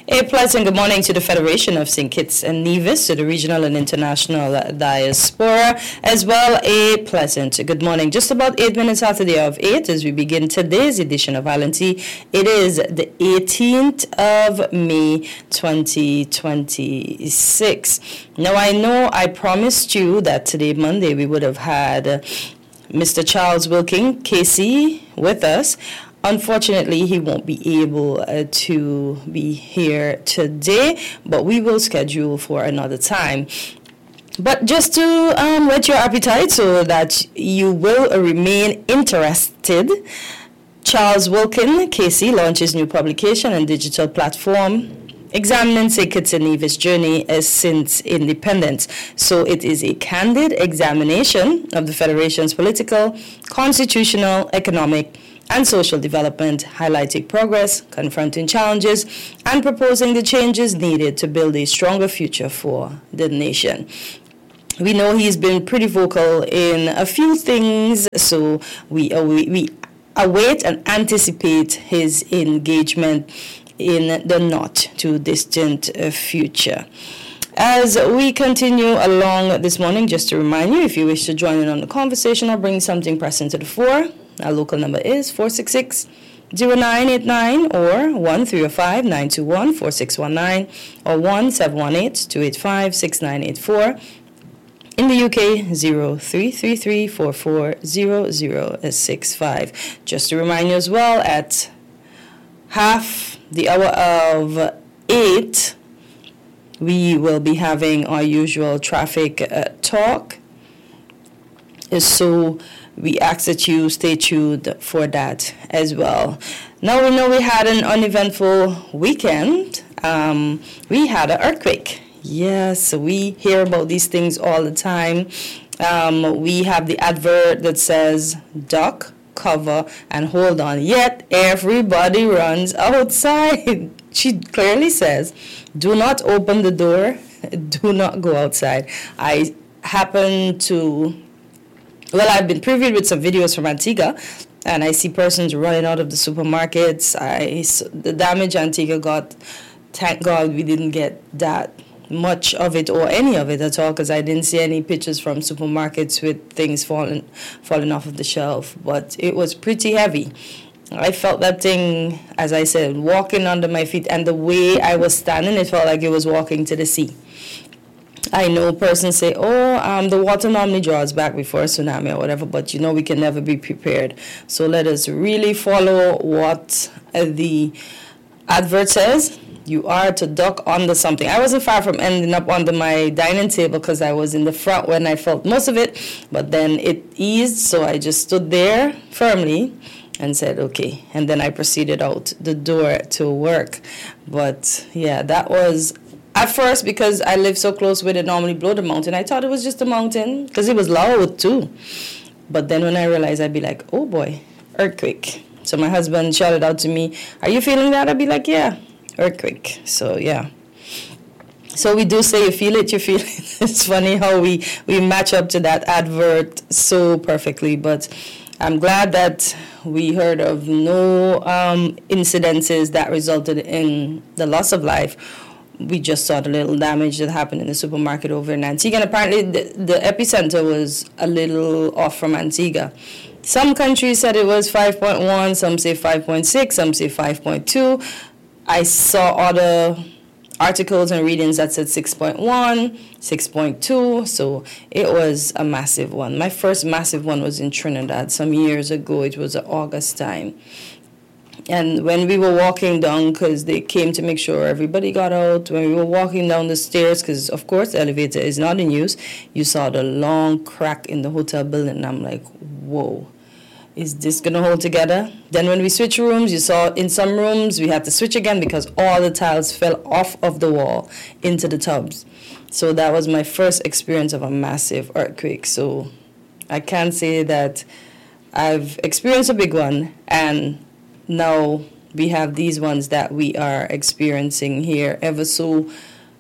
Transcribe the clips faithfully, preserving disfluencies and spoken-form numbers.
A pleasant good morning to the Federation of Saint Kitts and Nevis, to the regional and international diaspora, as well a pleasant good morning. Just about eight minutes after the hour of eight as we begin today's edition of Island Tea. It is the eighteenth of May, twenty twenty-six. Now, I know I promised you that today, Monday, we would have had uh, Mister Charles Wilking, K C, with us. Unfortunately, he won't be able uh, to be here today, but we will schedule for another time. But just to um, whet your appetite so that you will remain interested, Charles Wilkin, K C, launches new publication and digital platform examining Saint Kitts and Nevis' journey as since independence. So it is a candid examination of the Federation's political, constitutional, economic, and social development, highlighting progress, confronting challenges, and proposing the changes needed to build a stronger future for the nation. We know he's been pretty vocal in a few things, so we, uh, we, we await and anticipate his engagement in the not-too-distant uh, future. As we continue along this morning, just to remind you, if you wish to join in on the conversation or bring something pressing to the fore, our local number is four six six, zero nine eight nine or one three zero five, nine two one, four six one nine or one seven one eight, two eight five, six nine eight four. In the U K, zero three three three, four four zero zero six five. Just to remind you as well, at half the hour of eight, we will be having our usual traffic uh, talk. So we ask that you stay tuned for that as well. Now we know we had an uneventful weekend. Um, we had an earthquake. Yes, we hear about these things all the time. Um, we have the advert that says duck, cover, and hold on. Yet everybody runs outside. She clearly says, do not open the door, do not go outside. I happen to... Well, I've been previewed with some videos from Antigua, and I see persons running out of the supermarkets. I, the damage Antigua got, thank God we didn't get that much of it or any of it at all, because I didn't see any pictures from supermarkets with things falling, falling off of the shelf. But it was pretty heavy. I felt that thing, as I said, walking under my feet, and the way I was standing, it felt like it was walking to the sea. I know persons say, oh, um, the water normally draws back before a tsunami or whatever, but you know we can never be prepared. So let us really follow what uh, the advert says. You are to duck under something. I wasn't far from ending up under my dining table because I was in the front when I felt most of it, but then it eased, so I just stood there firmly and said, okay. And then I proceeded out the door to work. But yeah, that was... At first, because I live so close where they normally blow the mountain, I thought it was just a mountain, because it was loud too. But then when I realized, I'd be like, oh boy, earthquake. So my husband shouted out to me, are you feeling that? I'd be like, yeah, earthquake. So yeah. So we do say you feel it, you feel it. It's funny how we, we match up to that advert so perfectly. But I'm glad that we heard of no um, incidences that resulted in the loss of life. We just saw the little damage that happened in the supermarket over in Antigua. And apparently the, the epicenter was a little off from Antigua. Some countries said it was five point one, some say five point six, some say five point two. I saw other articles and readings that said six point one, six point two, so it was a massive one. My first massive one was in Trinidad some years ago. It was August time. And when we were walking down, because they came to make sure everybody got out, when we were walking down the stairs, because, of course, the elevator is not in use, you saw the long crack in the hotel building, and I'm like, whoa, is this going to hold together? Then when we switched rooms, you saw in some rooms we had to switch again because all the tiles fell off of the wall into the tubs. So that was my first experience of a massive earthquake. So I can say that I've experienced a big one, and now we have these ones that we are experiencing here ever so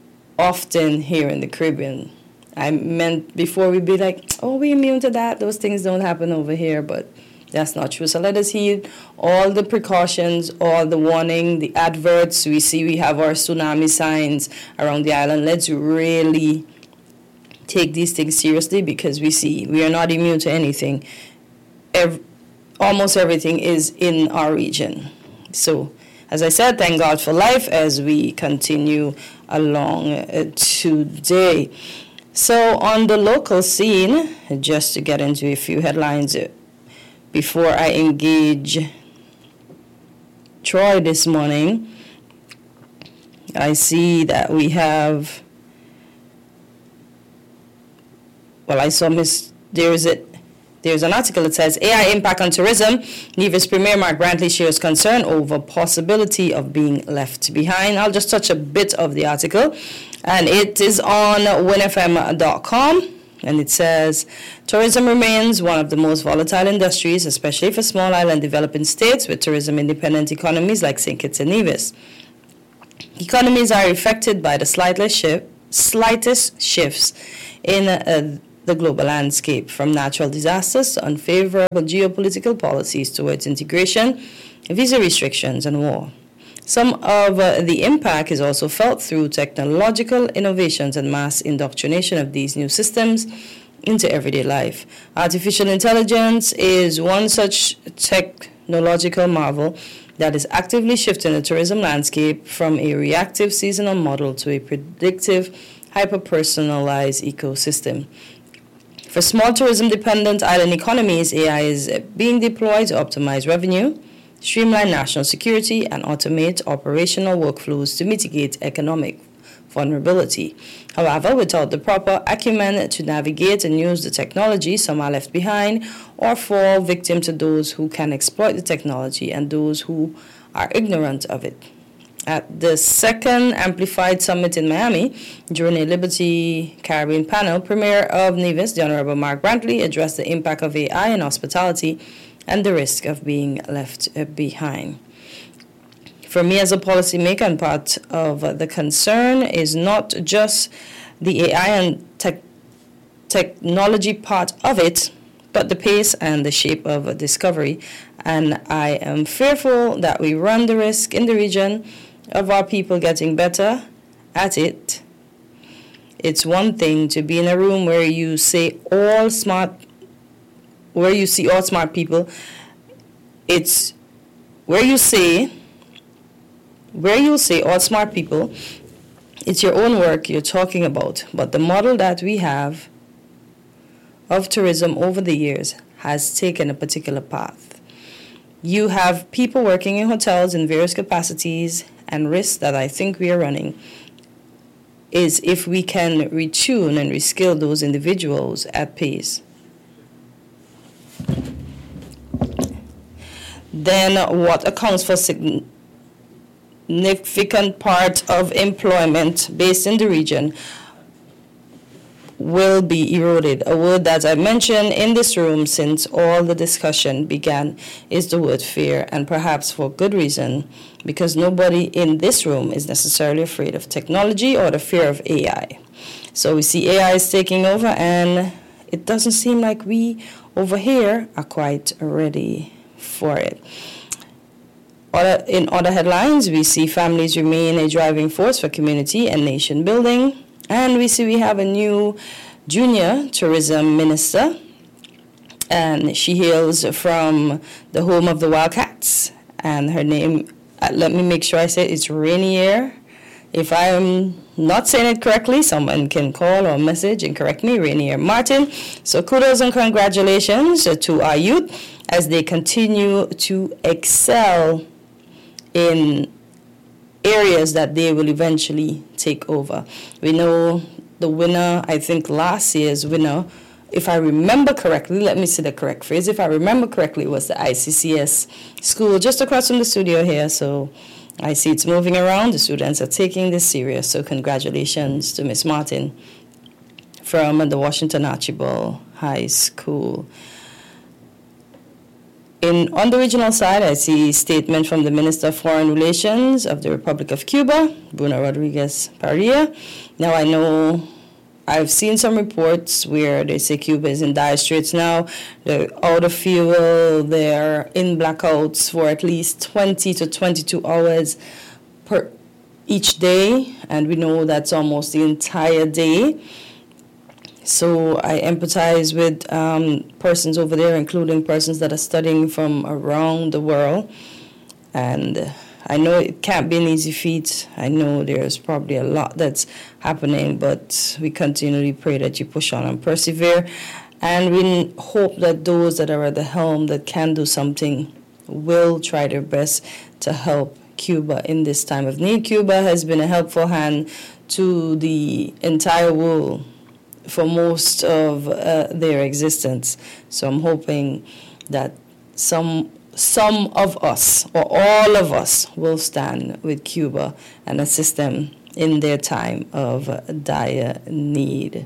often here in the Caribbean. I meant before we'd be like, oh, we're immune to that. Those things don't happen over here. But That's not true. So let us heed all the precautions, all the warning, the adverts. We see we have our tsunami signs around the island. Let's really take these things seriously, because we see we are not immune to anything. Every, almost everything is in our region. So, as I said, thank God for life as we continue along uh, today. So, on the local scene, just to get into a few headlines uh, before I engage Troy this morning, I see that we have, well, I saw Miss, there is a, there's an article that says, A I impact on tourism. Nevis Premier Mark Brantley shares concern over possibility of being left behind. I'll just touch a bit of the article, and it is on win f m dot com. And it says, tourism remains one of the most volatile industries, especially for small island developing states with tourism-independent economies like Saint Kitts and Nevis. Economies are affected by the slightest, shift, slightest shifts in uh, the global landscape, from natural disasters to unfavorable geopolitical policies towards integration, visa restrictions, and war. Some of uh, the impact is also felt through technological innovations and mass indoctrination of these new systems into everyday life. Artificial intelligence is one such technological marvel that is actively shifting the tourism landscape from a reactive seasonal model to a predictive, hyper-personalized ecosystem. For small tourism-dependent island economies, A I is being deployed to optimize revenue, streamline national security, and automate operational workflows to mitigate economic vulnerability. However, without the proper acumen to navigate and use the technology, some are left behind or fall victim to those who can exploit the technology and those who are ignorant of it. At the second Amplified Summit in Miami, during a Liberty Caribbean panel, Premier of Nevis, the Honorable Mark Brantley, addressed the impact of A I in hospitality and the risk of being left behind. For me as a policymaker, and part of the concern is not just the A I and tech technology part of it, but the pace and the shape of discovery. And I am fearful that we run the risk in the region of our people getting better at it. It's one thing to be in a room where you say all smart where you see all smart people. It's where you say, where you say all smart people, it's your own work you're talking about. But the model that we have of tourism over the years has taken a particular path. You have people working in hotels in various capacities, and risks that I think we are running is if we can retune and reskill those individuals at pace, then what accounts for significant part of employment based in the region will be eroded. A word that I mentioned in this room since all the discussion began is the word fear, and perhaps for good reason, because nobody in this room is necessarily afraid of technology or the fear of A I. So we see A I is taking over, and it doesn't seem like we over here are quite ready for it. Other, in other headlines, we see families remain a driving force for community and nation building. And we see we have a new junior tourism minister, and she hails from the home of the Wildcats. And her name, uh, let me make sure I say it, it's Rainier. If I'm not saying it correctly, someone can call or message and correct me, Rainier Martin. So kudos and congratulations to our youth as they continue to excel in areas that they will eventually take over. We know the winner, I think last year's winner, if I remember correctly, let me say the correct phrase, if I remember correctly, was the I C C S school just across from the studio here. So I see it's moving around. The students are taking this serious. So congratulations to Miss Martin from the Washington Archibald High School. In, on the regional side, I see a statement from the Minister of Foreign Relations of the Republic of Cuba, Bruno Rodriguez Parilla. Now, I know I've seen some reports where they say Cuba is in dire straits now. They're out of fuel. They're in blackouts for at least twenty to twenty-two hours per each day, and we know that's almost the entire day. So I empathize with um, persons over there, including persons that are studying from around the world. And I know it can't be an easy feat. I know there's probably a lot that's happening, but we continually pray that you push on and persevere. And we hope that those that are at the helm that can do something will try their best to help Cuba in this time of need. Cuba has been a helpful hand to the entire world for most of uh, their existence. So I'm hoping that some some of us, or all of us, will stand with Cuba and assist them in their time of uh, dire need.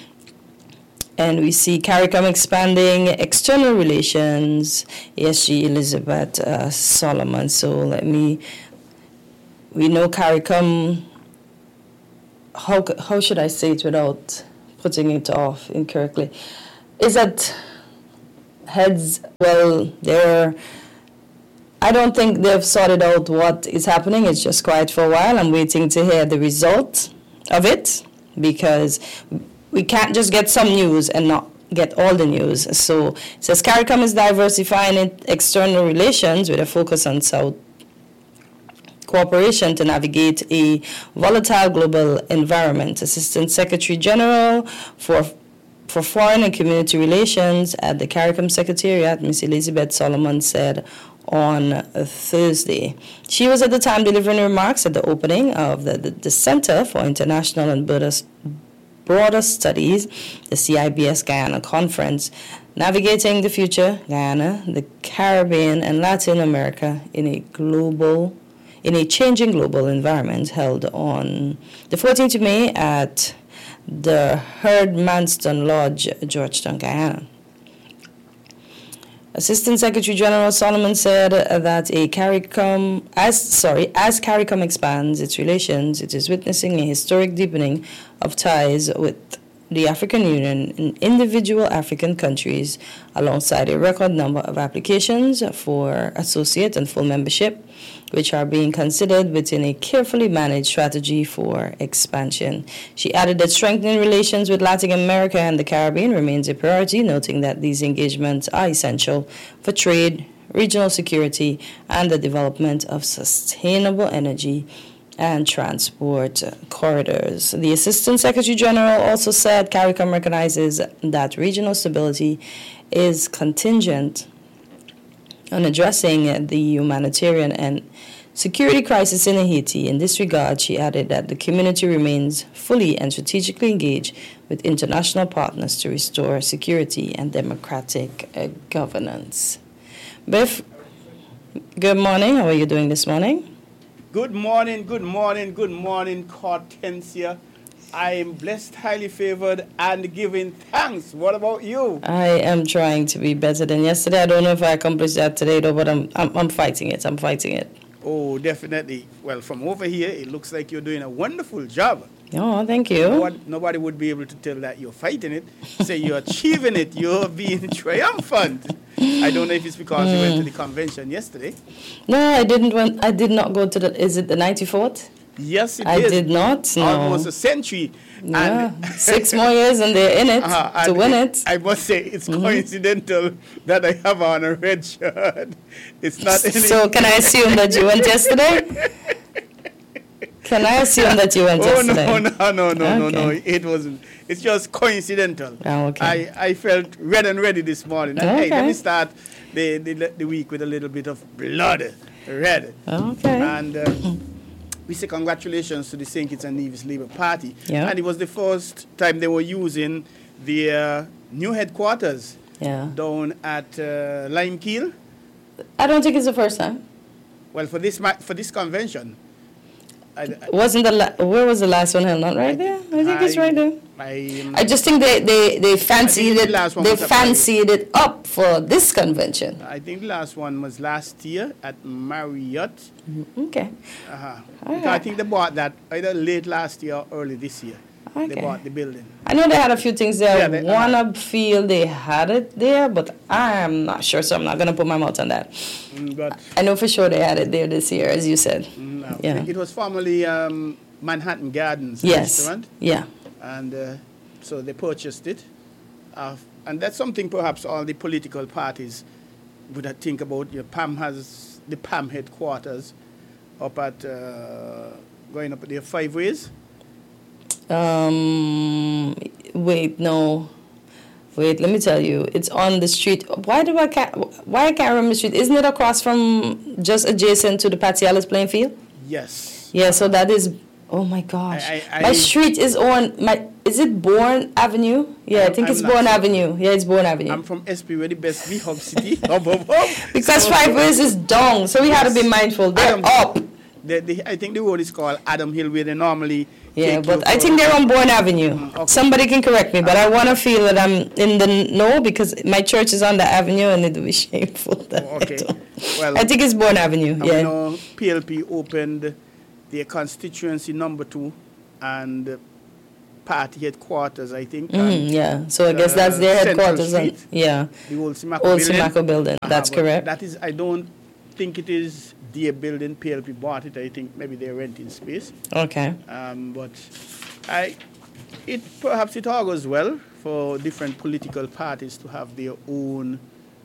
And we see CARICOM expanding external relations, E S G Elizabeth uh, Solomon. So let me, we know CARICOM, how, how should I say it without putting it off incorrectly, is that heads, well, they're, I don't think they've sorted out what is happening. It's just quiet for a while. I'm waiting to hear the result of it, because we can't just get some news and not get all the news. So it says CARICOM is diversifying its external relations with a focus on South cooperation to navigate a volatile global environment. Assistant Secretary General for for Foreign and Community Relations at the CARICOM Secretariat, Miz Elizabeth Solomon, said on Thursday. She was at the time delivering remarks at the opening of the, the, the Center for International and Broader, Broader Studies, the C I B S Guyana Conference, Navigating the Future, Guyana, the Caribbean, and Latin America in a global in a changing global environment, held on the fourteenth of May at the Heard Manston Lodge, Georgetown, Guyana. Assistant Secretary General Solomon said that a CARICOM, as sorry, as CARICOM expands its relations, it is witnessing a historic deepening of ties with the African Union and individual African countries, alongside a record number of applications for associate and full membership, which are being considered within a carefully managed strategy for expansion. She added that strengthening relations with Latin America and the Caribbean remains a priority, noting that these engagements are essential for trade, regional security, and the development of sustainable energy and transport corridors. The Assistant Secretary General also said CARICOM recognizes that regional stability is contingent on addressing the humanitarian and security crisis in Haiti. In this regard, she added that the community remains fully and strategically engaged with international partners to restore security and democratic uh, governance. Biff, good morning. How are you doing this morning? Good morning, good morning, good morning, Hortensia. I am blessed, highly favored, and giving thanks. What about you? I am trying to be better than yesterday. I don't know if I accomplished that today, though, but I'm, I'm, I'm fighting it. I'm fighting it. Oh, definitely. Well, from over here, it looks like you're doing a wonderful job. Oh, thank you. Nobody, nobody would be able to tell that you're fighting it. Say you're achieving it. You're being triumphant. I don't know if it's because mm. you went to the convention yesterday. No, I didn't. Went, I did not go to the. Is it the ninety-fourth? Yes, it I is. did not. No. Almost a century. Yeah. And six more years, and they're in it uh, to win it. I must say, it's mm-hmm. coincidental that I have on a red shirt. It's not. Any So, can I assume that you went yesterday? Can I assume that you went oh, yesterday? Oh, no, no, no, no, okay. no, no. It wasn't. It's just coincidental. Oh, okay. I, I felt red and ready this morning. And, okay. Hey, let me start the, the, the week with a little bit of blood red. Okay. And uh, we say congratulations to the Saint Kitts and Nevis Labour Party. Yeah. And it was the first time they were using their uh, new headquarters yeah. down at uh, Limekeel. I don't think it's the first time. Well, for this for this convention. I, I, Wasn't the la- where was the last one held? Not right I, there. I think I, it's right there. I, um, I just think they they they fancied it. The they fancied it up for this convention. I think the last one was last year at Marriott. Mm-hmm. Okay. Uh-huh. Right. I think they bought that either late last year or early this year. Okay. They bought the building. I know they had a few things there. Yeah, I they- wanna feel they had it there, but I'm not sure, so I'm not gonna put my mouth on that. Mm, but I know for sure they had it there this year, as you said. mm, no, Yeah. it was formerly um, Manhattan Gardens Yes. restaurant, Yeah. and uh, so they purchased it. Uh, and that's something perhaps all the political parties would have think about. Your P A M has the P A M headquarters up at, uh, going up there five ways. Um. Wait. No. Wait. Let me tell you. It's on the street. Why do I can't? Why I can't remember the street? Isn't it across from just adjacent to the Patialas playing field? Yes. Yeah. So that is. Oh my gosh. I- I- my I- street is on my. Is it Bourne Avenue? Yeah, I I'm- think I'm it's not Bourne sure. Avenue. Yeah, it's Bourne Avenue. I'm from S P, where the best we hub city. hub, hub, hub. because So- Five Ways is down, so we had to be Yes. mindful. They're Adam- up. The, the, I think the road is called Adam Hill, where they normally Yeah, take but you I for- think they're on Bourne Avenue. Mm, okay. Somebody can correct me, but I want to feel that I'm in the know because my church is on the avenue and it would be shameful. That Oh, I okay. don't. Well, I think it's Bourne Avenue. and Yeah. we know P L P opened their constituency number two and party headquarters, I think. Mhm, and yeah. So I guess uh, that's their Central headquarters. On, Street. yeah. the old Simaco Old building. Simaco building. Uh-huh, That's but correct. That is, I don't think it is their building. P L P bought it. I think maybe they're renting space. Okay. Um, but I, it perhaps it augurs well for different political parties to have their own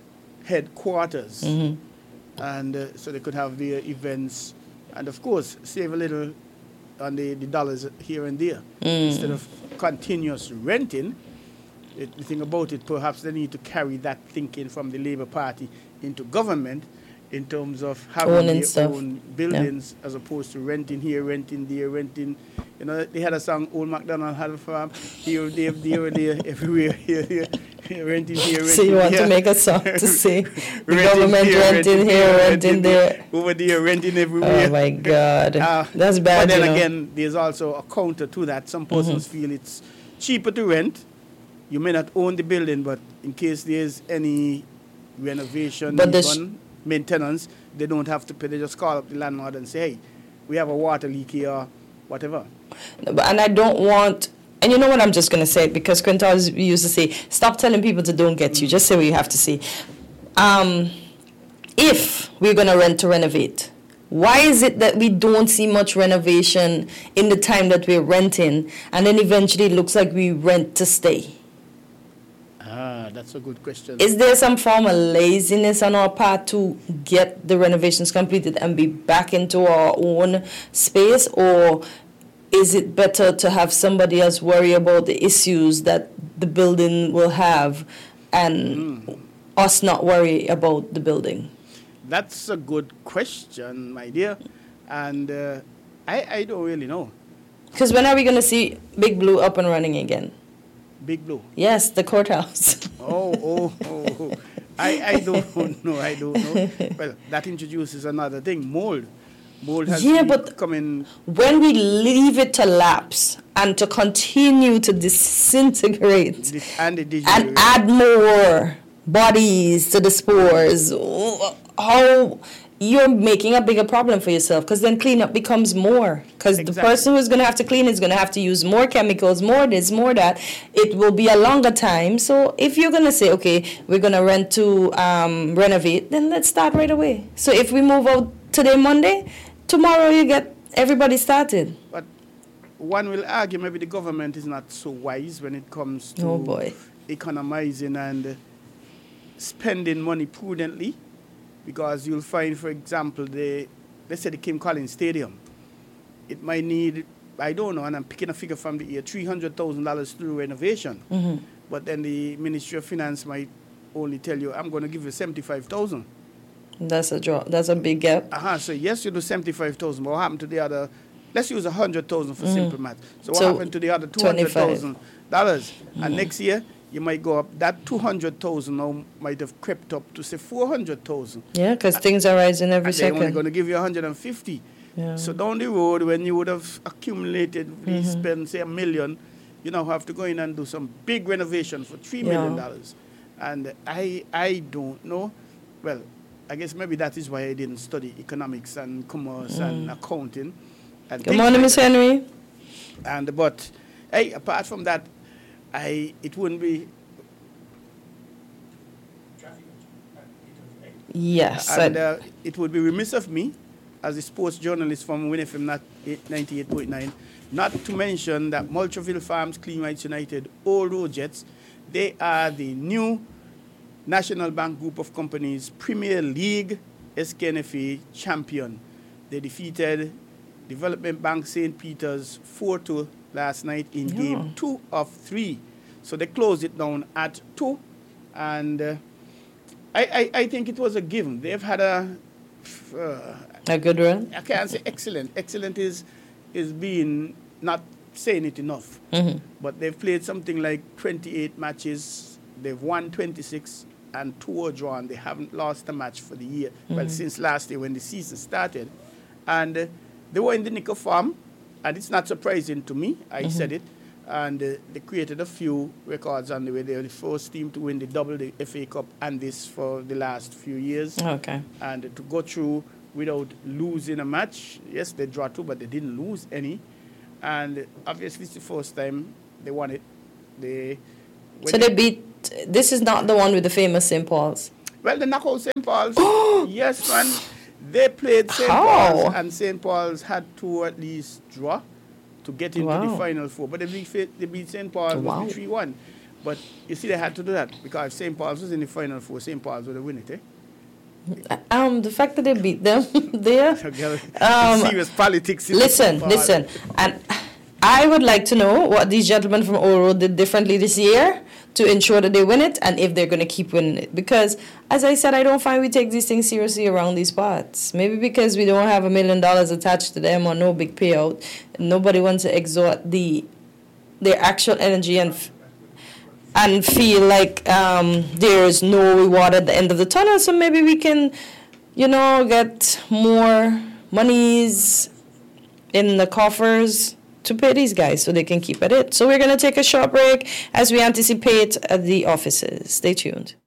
headquarters, Mhm. and uh, so they could have their events, and of course save a little on the, the dollars here and there Mm. instead of continuous renting. It, the thing about it, perhaps they need to carry that thinking from the Labour Party into government in terms of having Owning their stuff. own buildings as opposed to renting here, renting there, renting. You know, they had a song, Old MacDonald had a farm, here, there, there, there, everywhere, here, here, here, renting here, renting So you want there. to make a song to say the Renting government here, renting here, renting there. over there, renting everywhere. Oh my God. Uh, That's bad. But then you know. again, there's also a counter to that. Some persons Mm-hmm. feel it's cheaper to rent. You may not own the building, but in case there's any renovation, But the need sh- done, maintenance, they don't have to pay. They just call up the landlord and say, hey, we have a water leak here, or whatever. No, but- And I don't want, and you know what, I'm just going to say it because Quintal used to say, stop telling people to don't get you, just say what you have to say. Um, if we're going to rent to renovate, why is it that we don't see much renovation in the time that we're renting and then eventually it looks like we rent to stay? Ah, that's a good question. Is there some form of laziness on our part to get the renovations completed and be back into our own space, or is it better to have somebody else worry about the issues that the building will have and us not worry about the building? That's a good question, my dear. And uh, I, I don't really know. Because when are we going to see Big Blue up and running again? Big Blue. Yes, the courthouse. Oh, oh, oh, oh. I, I don't know. I don't know. Well, that introduces another thing, mold. Mold has Yeah, been but- coming. When we leave it to lapse and to continue to disintegrate And the digital. and add more bodies to the spores, how you're making a bigger problem for yourself, because then cleanup becomes more, because the Exactly. person who's going to have to clean is going to have to use more chemicals, more this, more that. It will be a longer time. So if you're going to say, okay, we're going to rent to um, renovate, then let's start right away. So if we move out today, Monday, tomorrow you get everybody started. But one will argue maybe the government is not so wise when it comes to Oh, boy. economizing and uh, spending money prudently, because you'll find, for example, the let's say the Kim Collins Stadium, it might need, I don't know, and I'm picking a figure from the year, three hundred thousand dollars to do renovation. Mm-hmm. But then the Ministry of Finance might only tell you, I'm going to give you seventy-five thousand dollars. That's a draw. That's a big gap. Uh-huh, so yes, you do seventy-five thousand dollars, but what happened to the other, let's use one hundred thousand dollars for simple math. So what So, happened to the other two hundred thousand dollars? And next year, you might go up, that two hundred thousand dollars now might have crept up to say four hundred thousand dollars. Yeah, because things are rising every And they're only second. going to give you one hundred fifty. Yeah. So down the road, when you would have accumulated, we Mm-hmm. spend, say, a million, you now have to go in and do some big renovation for three million dollars. And I, I don't know. Well, I guess maybe that is why I didn't study economics and commerce and accounting. And Good things morning, like Miss that. Henry. And but hey, apart from that, I it wouldn't be. Yes. And uh, it would be remiss of me, as a sports journalist from Win F M ninety-eight point nine, not to mention that Multraville Farms, Clean Rights United, Old Road Jets, they are the new National Bank Group of Companies Premier League S K N F A champion. They defeated Development Bank Saint Peter's four two last night in yeah. game two of three. So they closed it down at two, and uh, I, I, I think it was a given. They've had a uh, a good run. I can't say excellent. Excellent is is being not saying it enough. Mm-hmm. But they've played something like twenty-eight matches. They've won twenty-six and two are drawn. They haven't lost a match for the year. Mm-hmm. Well, since last year when the season started, and uh, they were in the nick of form, and it's not surprising to me. I mm-hmm. said it. And uh, they created a few records on the way. They were the first team to win the double, the F A Cup, and this for the last few years. Okay. And uh, to go through without losing a match. Yes, they draw two, but they didn't lose any. And uh, obviously, it's the first time they won it. They so they, they beat. This is not the one with the famous Saint Paul's. Well, the knockout Saint Paul's. Yes, man. They played Saint Paul's, and Saint Paul's had to at least draw to get into wow. the final four. But they beat, they beat Saint Paul's wow. three one. But you see, they had to do that because if Saint Paul's was in the final four, Saint Paul's would have won it, eh? Um, the fact that they beat them there. um, serious politics. Listen, listen. And I would like to know what these gentlemen from Old Road did differently this year to ensure that they win it and if they're going to keep winning it. Because, as I said, I don't find we take these things seriously around these parts. Maybe because we don't have a million dollars attached to them or no big payout. Nobody wants to exert the their actual energy and f- and feel like um, there is no reward at the end of the tunnel. So maybe we can, you know, get more monies in the coffers to pay these guys so they can keep at it. So we're going to take a short break as we anticipate uh, the offices. Stay tuned.